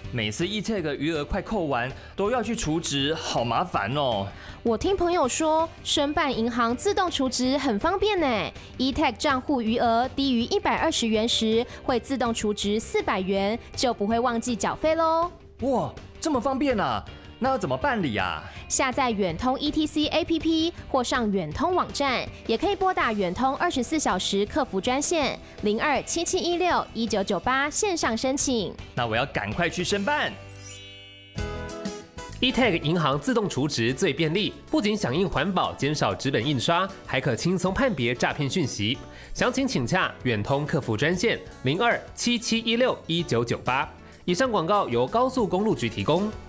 每次 eTag 余额快扣完，都要去储值，好麻烦哦。 我听朋友说，申办银行自动储值很方便呢。eTag 账户余额低于120元时，会自动储值400元，就不会忘记缴费喽。 哇，这么方便啊！那要怎么办理啊？ 下载远通 ETC APP 或上远通网站，也可以拨打远通24小时客服专线0277161998线上申请。 那我要赶快去申办。 eTag 银行自动储值最便利，不仅响应环保，减少纸本印刷，还可轻松判别诈骗讯息。详情请洽远通客服专线0277161998。以上广告由高速公路局提供。